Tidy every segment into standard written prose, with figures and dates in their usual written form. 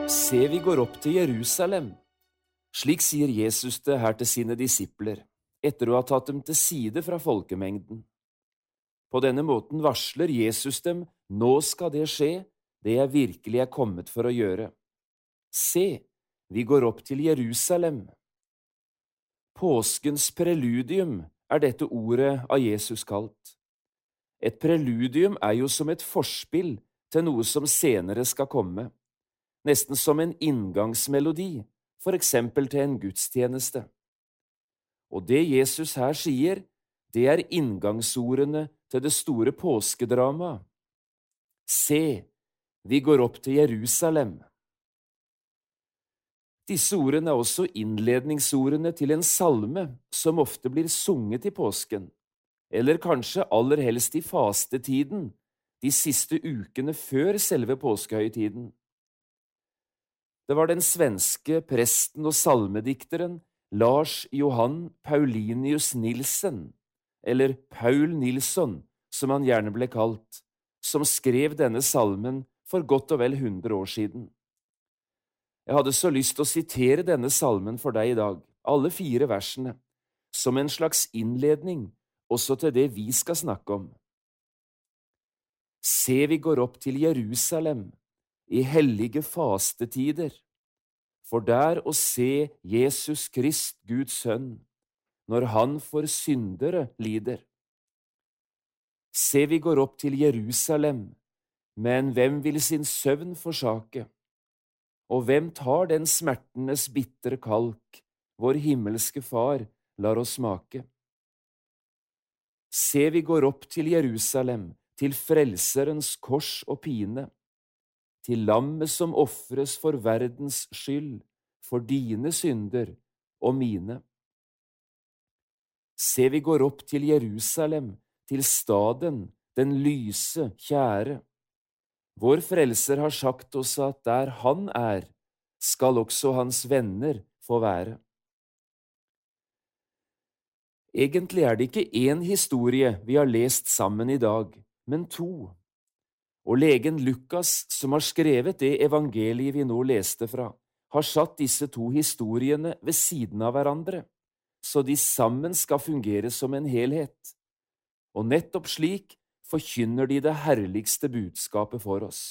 Se, vi går opp til Jerusalem. Slik sier Jesus det her til sine disipler, etter å ha tatt dem til side fra folkemengden. På denne måten varsler Jesus dem, nå skal det skje, det jeg virkelig er kommet for å gjøre. Se, vi går opp til Jerusalem. Påskens preludium er dette ordet av Jesus kalt. Et preludium er jo som et forspill til noe som senere skal komme, nesten som en inngangsmelodi, for eksempel til en gudstjeneste. Og det Jesus her sier, det er inngangsordene til det store påskedramaet. Se, vi går opp til Jerusalem. Disse ordene er også innledningsordene til en salme som ofte blir sunget i påsken, eller kanskje aller helst i fastetiden, de siste ukene før selve påskehøytiden. Det var den svenske presten og salmedikteren Lars Johan Paulinius Nilsen, eller Paul Nilsson, som han gjerne ble kalt, som skrev denne salmen for godt og vel 100 år siden. Jeg hadde så lyst til å sitere denne salmen for deg i dag, alle 4 versene, som en slags innledning også til det vi skal snakke om. Se, vi går opp til Jerusalem i hellige fastetider, for der å se Jesus Krist, Guds sønn, når han for syndere lider. Se, vi går opp til Jerusalem, men hvem vil sin søvn forsake? Og hvem tar den smertenes bitre kalk, vår himmelske Far lar oss smake? Se, vi går opp til Jerusalem, til Frelserens kors og pine, til lammet som offres for verdens skyld, for dine synder og mine. Se, vi går opp til Jerusalem, til staden, den lyse, kjære. Vår Frelser har sagt oss at der han er, skal også hans venner få være. Egentlig er det ikke én historie vi har lest sammen i dag, men 2. Og legen Lukas, som har skrevet det evangeliet vi nå leste fra, har satt disse 2 historiene ved siden av hverandre, så de sammen skal fungere som en helhet. Og nettopp slik forkynner de det herligste budskapet for oss.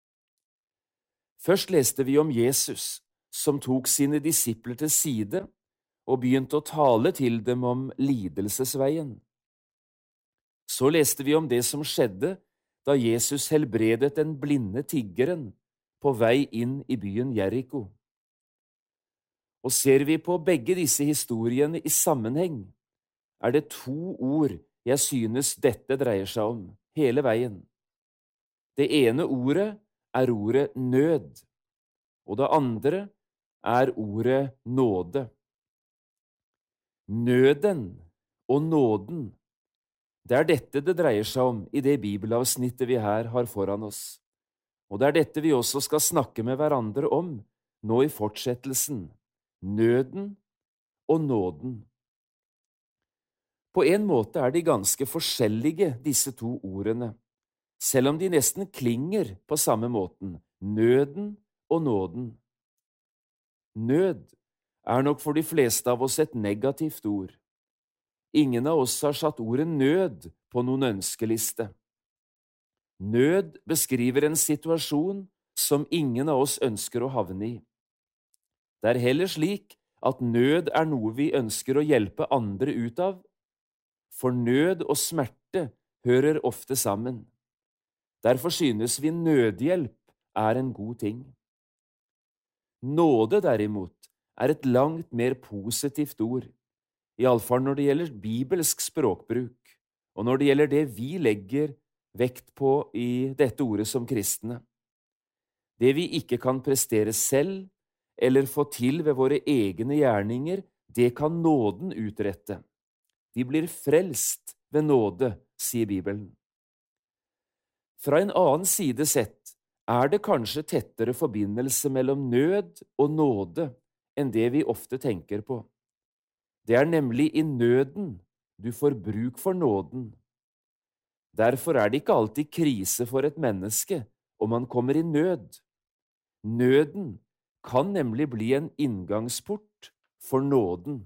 Først leste vi om Jesus, som tok sine disipler til side og begynte å tale til dem om lidelsesveien. Så leste vi om det som skjedde da Jesus helbredet den blinde tiggeren på vei inn i byen Jericho. Og ser vi på begge disse historiene i sammenheng, er det 2 ord jeg synes dette dreier seg om, hele veien. Det ene ordet er ordet nød, og det andre er ordet nåde. Nøden og nåden, det er dette det dreier seg om i det bibelavsnittet vi her har foran oss. Og det er dette vi også skal snakke med hverandre om nå i fortsettelsen. Nøden og nåden. På en måte er de ganske forskjellige, disse 2 ordene, selv om de nesten klinger på samme måten, nøden og nåden. Nød er nok for de fleste av oss et negativt ord. Ingen av oss har satt ordet nød på noen ønskeliste. Nød beskriver en situasjon som ingen av oss ønsker å havne i. Det er heller slik at nød er noe vi ønsker å hjelpe andre ut av, for nød og smerte hører ofte sammen. Derfor synes vi nødhjelp er en god ting. Nåde, derimot, er et langt mer positivt ord, i alle fall når det gjelder bibelsk språkbruk, og når det gjelder det vi legger vekt på i dette ordet som kristne. Det vi ikke kan prestere selv, eller få til ved våre egne gjerninger, det kan nåden utrette. Vi blir frelst ved nåde, sier Bibelen. Fra en annen side sett er det kanskje tettere forbindelse mellom nød og nåde enn det vi ofte tenker på. Det er nemlig i nøden du får bruk for nåden. Derfor er det ikke alltid krise for et menneske om man kommer i nød. Nøden kan nemlig bli en inngangsport for nåden.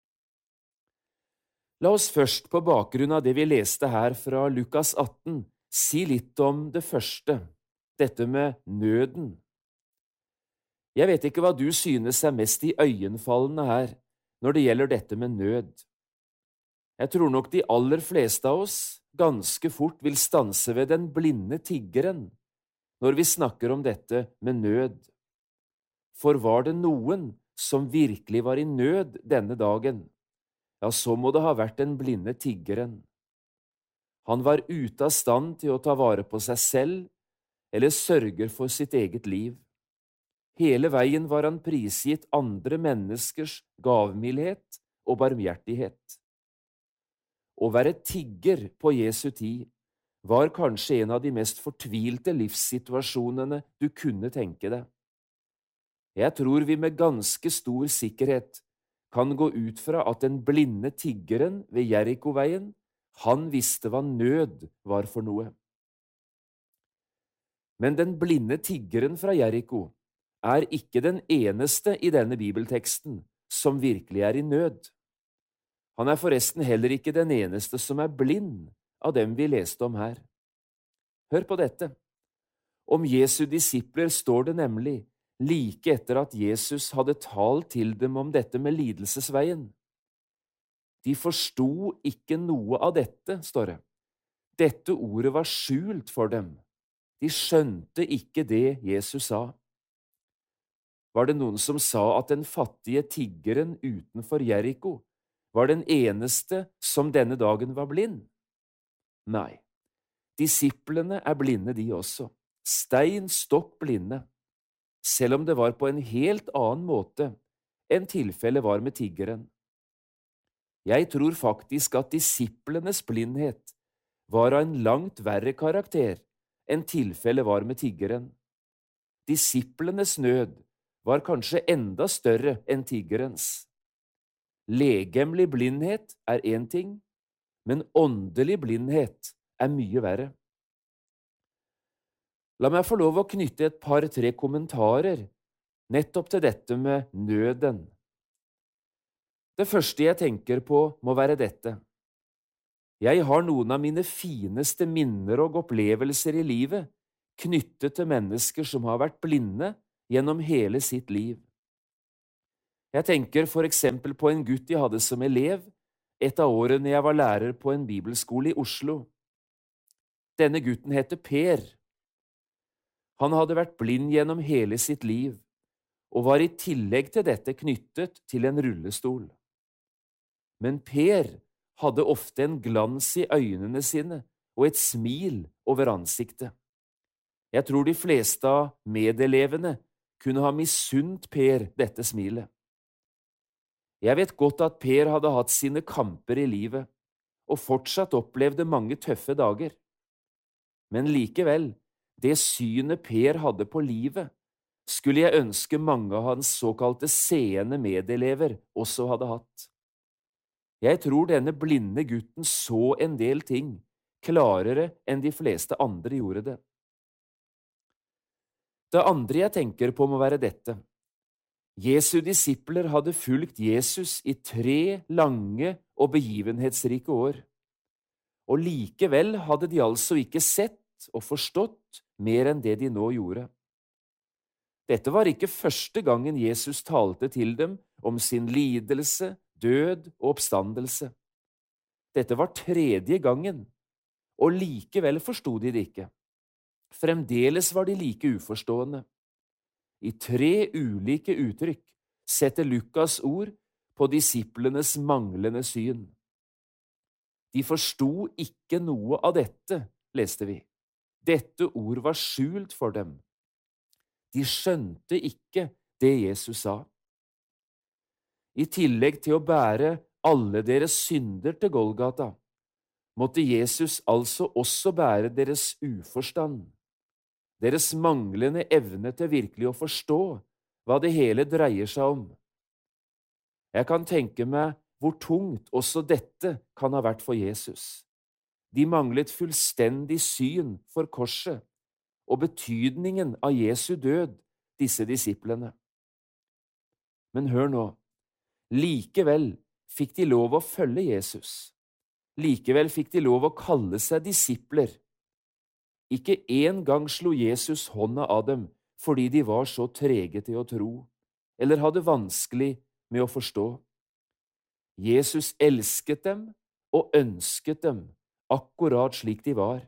La oss først på bakgrunn av det vi leste her fra Lukas 18, si litt om det første, dette med nøden. Jeg vet ikke hva du synes er mest iøynefallende her når det gjelder dette med nød. Jeg tror nok de aller fleste av oss ganske fort vil stanse ved den blinde tiggeren når vi snakker om dette med nød. For var det noen som virkelig var i nød denne dagen, ja, så må det ha vært den blinde tiggeren. Han var ute av stand til å ta vare på seg selv eller sørger for sitt eget liv. Hele veien var han prisgitt andre menneskers gavmildhet og barmhjertighet. Å være tigger på Jesu tid var kanskje en av de mest fortvilte livssituasjonene du kunne tenke deg. Jeg tror vi med ganske stor sikkerhet kan gå ut fra at den blinde tiggeren ved Jerikoveien, han visste hva nød var for noe. Men den blinde tiggeren fra Jeriko er ikke den eneste i denne bibelteksten som virkelig er i nød. Han er forresten heller ikke den eneste som er blind av dem vi leste om her. Hør på dette. Om Jesu disipler står det nemlig like etter at Jesus hadde talt til dem om dette med lidelsesveien. De forsto ikke noe av dette, står det. Dette ordet var skjult for dem. De skjønte ikke det Jesus sa. Var det noen som sa at den fattige tiggeren utenfor Jeriko var den eneste som denne dagen var blind? Nei, disiplene er blinde de også, stein stokk blinde, selv om det var på en helt annen måte enn tilfellet var med tiggeren. Jeg tror faktisk at disiplenes blindhet var av en langt verre karakter enn tilfellet var med tiggeren. Disiplenes nød var kanskje enda større enn tiggerens. Legemlig blindhet er én ting, men åndelig blindhet er mye verre. La meg få lov å knytte et par-tre kommentarer nettopp til dette med nøden. Det første jeg tenker på må være dette. Jeg har noen av mine fineste minner og opplevelser i livet knyttet til mennesker som har vært blinde gjennom hele sitt liv. Jeg tenker for eksempel på en gutt jeg hadde som elev et av årene jeg var lærer på en bibelskole i Oslo. Denne gutten heter Per. Han hadde vært blind gjennom hele sitt liv, og var i tillegg til dette knyttet til en rullestol. Men Per hadde ofte en glans i øynene sine og et smil over ansiktet. Jeg tror de fleste av medelevene kunne ha misunt Per dette smilet. Jeg vet godt at Per hadde hatt sine kamper i livet, og fortsatt opplevde mange tøffe dager. Men likevel, det synet Per hadde på livet, skulle jeg ønske mange av hans såkalte seende medelever også hadde hatt. Jeg tror denne blinde gutten så en del ting klarere enn de fleste andre gjorde det. Det andre jeg tenker på må være dette. Jesu disipler hadde fulgt Jesus i 3 lange og begivenhetsrike år, og likevel hadde de altså ikke sett og forstått mer enn det de nå gjorde. Dette var ikke første gangen Jesus talte til dem om sin lidelse, død og oppstandelse. Dette var 3. gangen, og likevel forsto de det ikke. Fremdeles var de like uforstående. I 3 ulike uttrykk setter Lukas ord på disiplenes manglende syn. De forsto ikke noe av dette, leste vi. Dette ord var skjult for dem. De skjønte ikke det Jesus sa. I tillegg til å bære alle deres synder til Golgata, måtte Jesus altså også bære deres uforstand, deres manglende evne til virkelig å forstå hva det hele dreier seg om. Jeg kan tenke meg hvor tungt også dette kan ha vært for Jesus. De manglet fullstendig syn for korset og betydningen av Jesu død, disse disiplene. Men hør nå, likevel fikk de lov å følge Jesus. Likevel fikk de lov å kalle seg disipler. Ikke en gang slo Jesus hånda av dem fordi de var så trege til å tro, eller hadde vanskelig med å forstå. Jesus elsket dem og ønsket dem akkurat slik de var.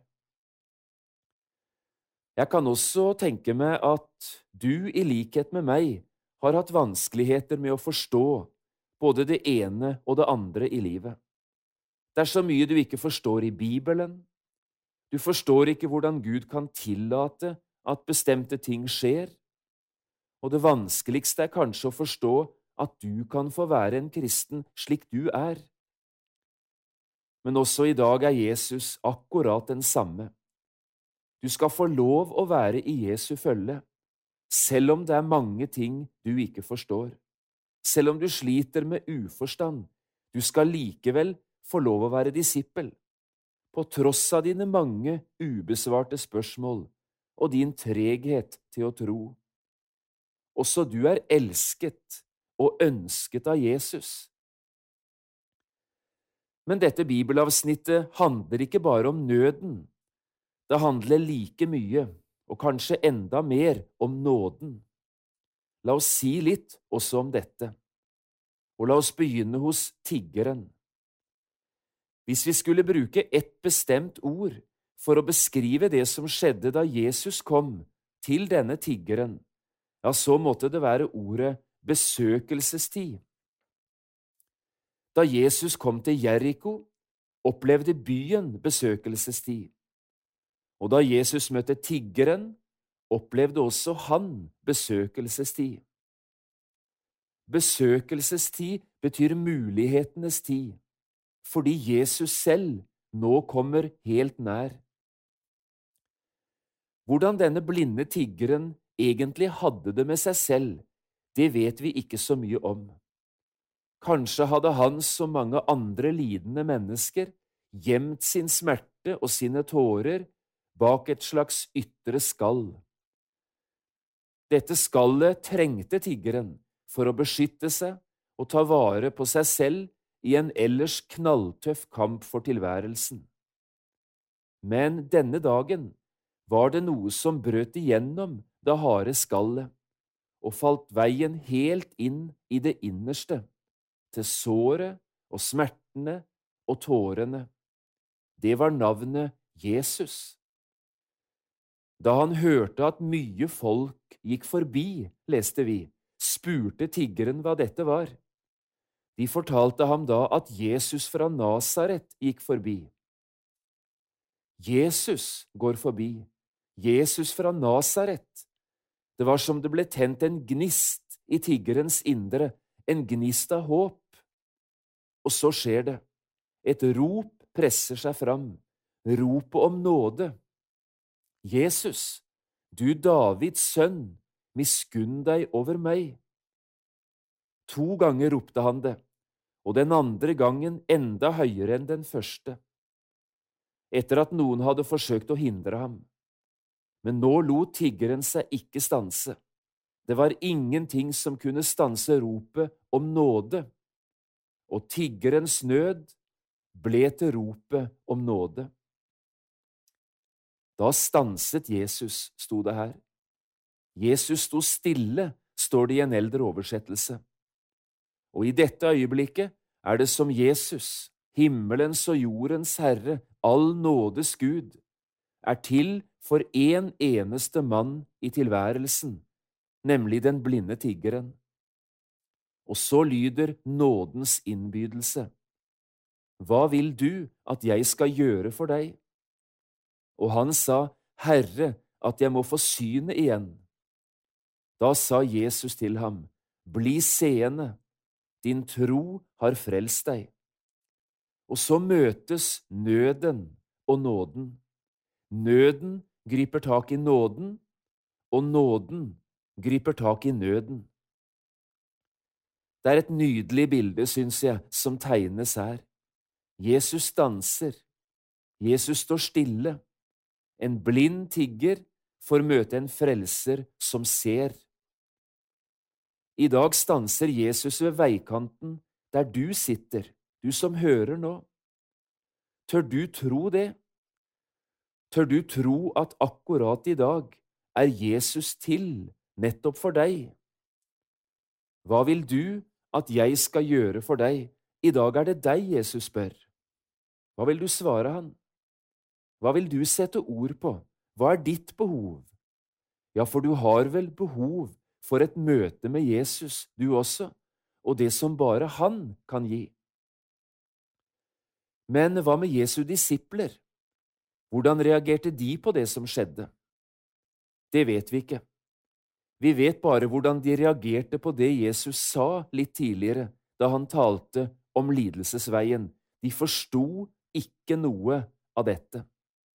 Jeg kan også tenke meg at du, i likhet med meg, har hatt vanskeligheter med å forstå både det ene og det andre i livet. Det er så mye du ikke forstår i Bibelen. Du forstår ikke hvordan Gud kan tillate at bestemte ting skjer. Og det vanskeligste er kanskje å forstå at du kan få være en kristen slik du er. Men også i dag er Jesus akkurat den samme. Du skal få lov å være i Jesu følge, selv om det er mange ting du ikke forstår. Selv om du sliter med uforstand, du skal likevel få lov å være disippel, på tross av dine mange ubesvarte spørsmål og din treghet til å tro. Også du er elsket og ønsket av Jesus. Men dette bibelavsnittet handler ikke bare om nøden. Det handler like mye, og kanskje enda mer, om nåden. La oss si litt også om dette, og la oss begynne hos tiggeren. Hvis vi skulle bruke ett bestemt ord for å beskrive det som skjedde da Jesus kom til denne tiggeren, ja, så måtte det være ordet besøkelsestid. Da Jesus kom til Jeriko, opplevde byen besøkelsestid. Og da Jesus møtte tiggeren, opplevde også han besøkelsestid. Besøkelsestid betyr mulighetenes tid, fordi Jesus selv nå kommer helt nær. Hvordan denne blinde tiggeren egentlig hadde det med seg selv, det vet vi ikke så mye om. Kanskje hadde han, som mange andre lidende mennesker, gjemt sin smerte og sine tårer bak et slags ytre skall. Dette skallet trengte tiggeren for å beskytte seg og ta vare på seg selv i en ellers knalltøff kamp for tilværelsen. Men denne dagen var det noe som brøt igjennom det harde skallet og falt veien helt inn i det innerste, til såret og smertene og tårene. Det var navnet Jesus. Da han hørte at mye folk gikk forbi, leste vi, spurte tiggeren hva dette var. De fortalte ham da at Jesus fra Nasaret gikk forbi. Jesus går forbi. Jesus fra Nasaret. Det var som det ble tent en gnist i tiggerens indre, en gnist av håp. Og så skjer det. Et rop presser seg fram, ropet om nåde. Jesus, du Davids sønn, miskunn deg over meg. 2 ganger ropte han det, og den andre gangen enda høyere enn den første, etter at noen hadde forsøkt å hindre ham. Men nå lot tiggeren seg ikke stanse. Det var ingenting som kunne stanse ropet om nåde, og tiggerens nød ble til ropet om nåde. Da stanset Jesus, sto det her. Jesus sto stille, står det i en eldre oversettelse. Og i dette øyeblikket er det som Jesus, himmelens og jordens Herre, all nådes Gud, er til for en eneste mann i tilværelsen, nemlig den blinde tiggeren. Og så lyder nådens innbydelse. Hva vil du at jeg skal gjøre for deg? Og han sa, Herre, at jeg må få synet igjen. Da sa Jesus til ham, bli seende, din tro har frelst deg. Og så møtes nøden og nåden. Nøden griper tak i nåden, og nåden griper tak i nøden. Det er et nydelig bilde, synes jeg, som tegnes her. Jesus danser. Jesus står stille. En blind tigger får møte en frelser som ser. I dag stanser Jesus ved veikanten der du sitter, du som hører nå. Tør du tro det? Tør du tro at akkurat i dag er Jesus til nettopp for deg? Hva vil du at jeg skal gjøre for deg? I dag er det deg Jesus spør. Hva vil du svare han? Hva vil du sette ord på? Hva er ditt behov? Ja, for du har vel behov for et møte med Jesus, du også, og det som bare han kan gi. Men hva med Jesu disipler? Hvordan reagerte de på det som skjedde? Det vet vi ikke. Vi vet bare hvordan de reagerte på det Jesus sa litt tidligere, da han talte om lidelsesveien. De forsto ikke noe av dette.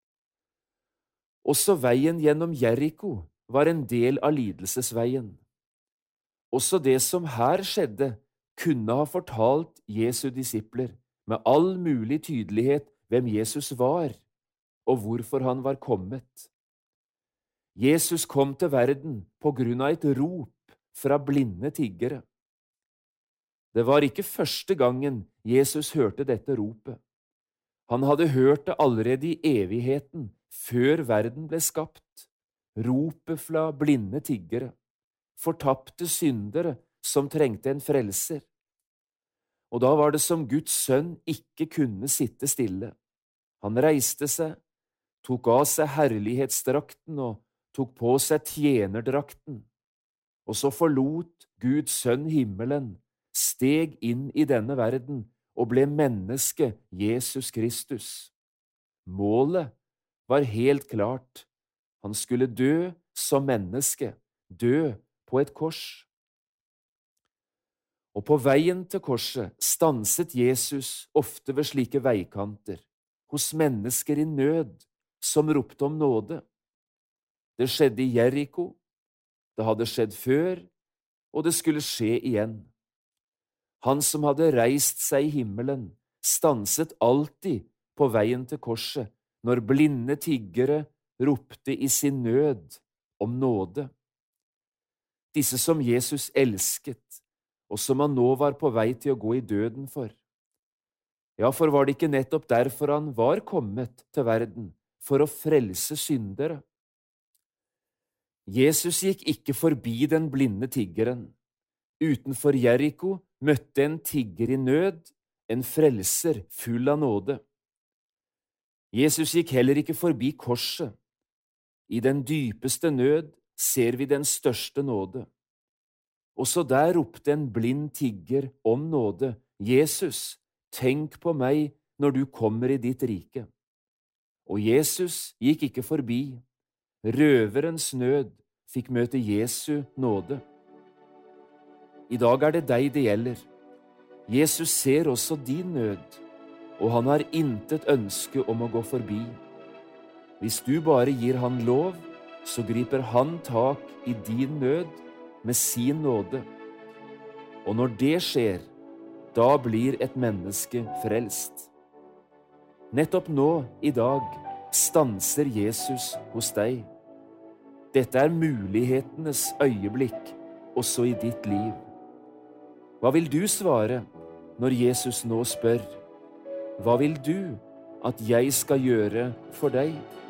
Også veien gjennom Jeriko var en del av lidelsesveien. Også det som her skjedde, kunne ha fortalt Jesu disipler med all mulig tydelighet hvem Jesus var, og hvorfor han var kommet. Jesus kom til verden på grunn av et rop fra blinde tiggere. Det var ikke første gangen Jesus hørte dette ropet. Han hadde hørt det allerede i evigheten, før verden ble skapt. Ropet fra blinde tiggere, fortapte syndere som trengte en frelser. Og da var det som Guds sønn ikke kunne sitte stille. Han reiste seg, tok av seg herlighetsdrakten og tok på seg tjenerdrakten, og så forlot Guds sønn himmelen, steg inn i denne verden og ble menneske Jesus Kristus. Målet var helt klart. Han skulle dø som menneske, dø på et kors. Og på veien til korset stanset Jesus ofte ved slike veikanter, hos mennesker i nød som ropte om nåde. Det skjedde i Jeriko, det hadde skjedd før, og det skulle skje igjen. Han som hadde reist seg i himmelen, stanset alltid på veien til korset når blinde tiggere ropte i sin nød om nåde. Disse som Jesus elsket, og som han nå var på vei til å gå i døden for. Ja, for var det ikke nettopp derfor han var kommet til verden, for å frelse syndere? Jesus gikk ikke forbi den blinde tiggeren. Utenfor Jeriko møtte en tigger i nød, en frelser full av nåde. Jesus gikk heller ikke forbi korset. I den dypeste nød ser vi den største nåde. Også der ropte en blind tigger om nåde. Jesus, tenk på meg når du kommer i ditt rike. Og Jesus gikk ikke forbi. Røverens nød fikk møte Jesu nåde. I dag er det deg det gjelder. Jesus ser også din nød, og han har intet ønske om å gå forbi. Hvis du bare gir han lov, så griper han tak i din nød med sin nåde. Og når det skjer, da blir et menneske frelst. Nettopp nå, i dag, stanser Jesus hos deg. Dette er mulighetenes øyeblikk, også i ditt liv. Hva vil du svare når Jesus nå spør? Hva vil du at jeg skal gjøre for deg?